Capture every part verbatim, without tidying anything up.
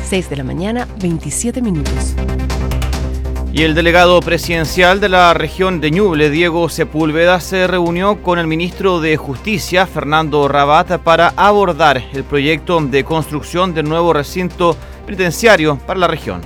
seis de la mañana, veintisiete minutos. Y el delegado presidencial de la región de Ñuble, Diego Sepúlveda, se reunió con el ministro de Justicia, Fernando Rabat, para abordar el proyecto de construcción del nuevo recinto penitenciario para la región.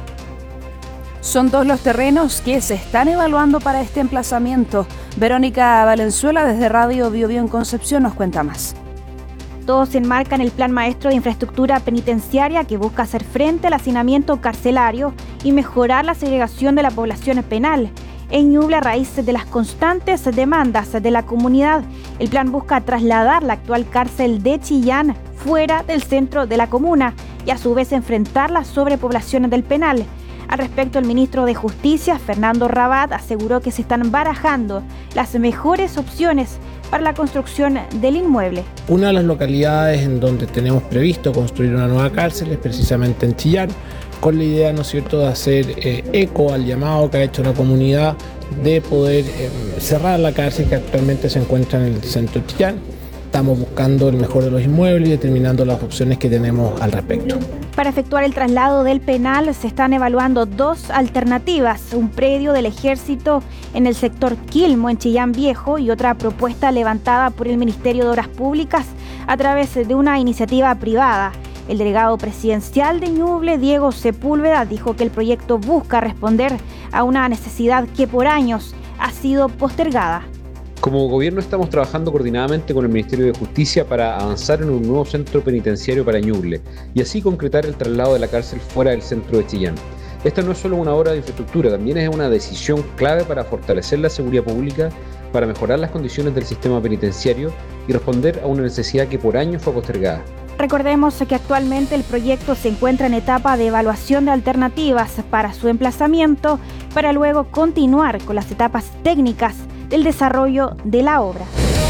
Son dos los terrenos que se están evaluando para este emplazamiento. Verónica Valenzuela, desde Radio Bio Bio en Concepción, nos cuenta más. Todos se enmarcan en el Plan Maestro de Infraestructura Penitenciaria, que busca hacer frente al hacinamiento carcelario y mejorar la segregación de la población penal. En Ñuble, a raíz de las constantes demandas de la comunidad, el plan busca trasladar la actual cárcel de Chillán fuera del centro de la comuna y a su vez enfrentar la sobrepoblación del penal. Al respecto, el ministro de Justicia, Fernando Rabat, aseguró que se están barajando las mejores opciones para la construcción del inmueble. Una de las localidades en donde tenemos previsto construir una nueva cárcel es precisamente en Chillán, con la idea, ¿no es cierto?, de hacer eh, eco al llamado que ha hecho la comunidad de poder eh, cerrar la cárcel que actualmente se encuentra en el centro de Chillán. Estamos buscando el mejor de los inmuebles y determinando las opciones que tenemos al respecto. Para efectuar el traslado del penal se están evaluando dos alternativas: un predio del Ejército en el sector Quilmo, en Chillán Viejo, y otra propuesta levantada por el Ministerio de Obras Públicas a través de una iniciativa privada. El delegado presidencial de Ñuble, Diego Sepúlveda, dijo que el proyecto busca responder a una necesidad que por años ha sido postergada. Como gobierno estamos trabajando coordinadamente con el Ministerio de Justicia para avanzar en un nuevo centro penitenciario para Ñuble y así concretar el traslado de la cárcel fuera del centro de Chillán. Esta no es solo una obra de infraestructura, también es una decisión clave para fortalecer la seguridad pública, para mejorar las condiciones del sistema penitenciario y responder a una necesidad que por años fue postergada. Recordemos que actualmente el proyecto se encuentra en etapa de evaluación de alternativas para su emplazamiento, para luego continuar con las etapas técnicas del desarrollo de la obra.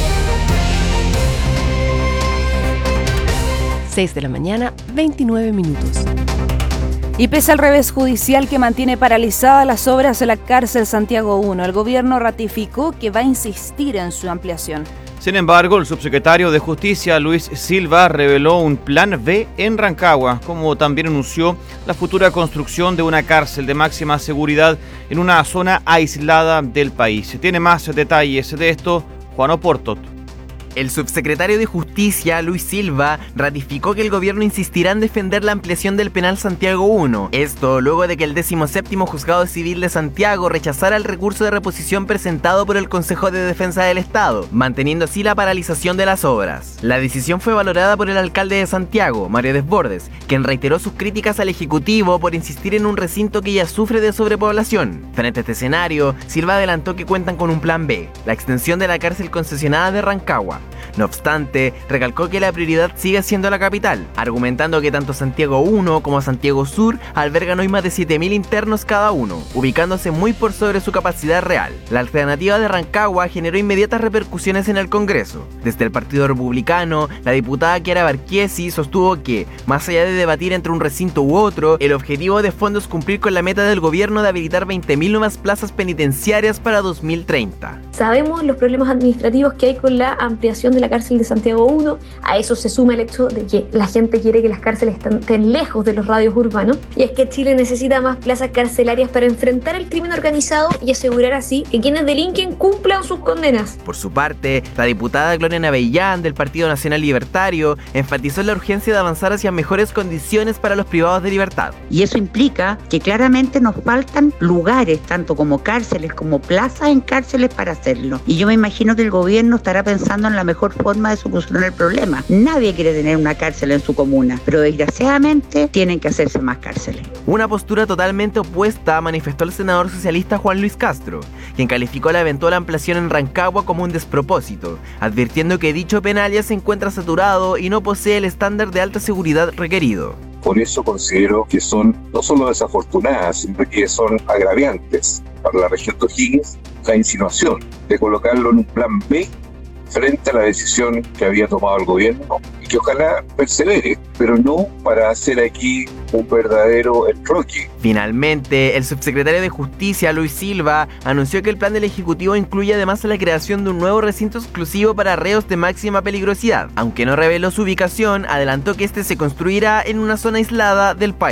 seis de la mañana, veintinueve minutos. Y pese al revés judicial que mantiene paralizadas las obras de la cárcel Santiago uno, el gobierno ratificó que va a insistir en su ampliación. Sin embargo, el subsecretario de Justicia, Luis Silva, reveló un plan B en Rancagua, como también anunció la futura construcción de una cárcel de máxima seguridad en una zona aislada del país. Tiene más detalles de esto Juan Oportot. El subsecretario de Justicia, Luis Silva, ratificó que el gobierno insistirá en defender la ampliación del penal Santiago uno. Esto luego de que el decimoséptimo Juzgado Civil de Santiago rechazara el recurso de reposición presentado por el Consejo de Defensa del Estado, manteniendo así la paralización de las obras. La decisión fue valorada por el alcalde de Santiago, Mario Desbordes, quien reiteró sus críticas al Ejecutivo por insistir en un recinto que ya sufre de sobrepoblación. Frente a este escenario, Silva adelantó que cuentan con un plan B, la extensión de la cárcel concesionada de Rancagua. No obstante, recalcó que la prioridad sigue siendo la capital, argumentando que tanto Santiago uno como Santiago Sur albergan hoy más de siete mil internos cada uno, ubicándose muy por sobre su capacidad real. La alternativa de Rancagua generó inmediatas repercusiones en el Congreso. Desde el Partido Republicano, la diputada Chiara Barchiesi sostuvo que, más allá de debatir entre un recinto u otro, el objetivo de fondo es cumplir con la meta del gobierno de habilitar veinte mil nuevas plazas penitenciarias para dos mil treinta. Sabemos los problemas administrativos que hay con la ampliación de la cárcel de Santiago uno, a eso se suma el hecho de que la gente quiere que las cárceles estén lejos de los radios urbanos, y es que Chile necesita más plazas carcelarias para enfrentar el crimen organizado y asegurar así que quienes delinquen cumplan sus condenas. Por su parte, la diputada Gloria Navellán del Partido Nacional Libertario enfatizó la urgencia de avanzar hacia mejores condiciones para los privados de libertad. Y eso implica que claramente nos faltan lugares, tanto como cárceles como plazas en cárceles para hacerlo. Y yo me imagino que el gobierno estará pensando en la mejor forma de solucionar el problema. Nadie quiere tener una cárcel en su comuna, pero desgraciadamente tienen que hacerse más cárceles. Una postura totalmente opuesta manifestó el senador socialista Juan Luis Castro, quien calificó la eventual ampliación en Rancagua como un despropósito, advirtiendo que dicho penal ya se encuentra saturado y no posee el estándar de alta seguridad requerido. Por eso considero que son no solo desafortunadas, sino que son agraviantes para la región de O'Higgins la insinuación de colocarlo en un plan B frente a la decisión que había tomado el gobierno y que ojalá persevere, pero no para hacer aquí un verdadero enroque. Finalmente, el subsecretario de Justicia, Luis Silva, anunció que el plan del Ejecutivo incluye además la creación de un nuevo recinto exclusivo para reos de máxima peligrosidad. Aunque no reveló su ubicación, adelantó que este se construirá en una zona aislada del país.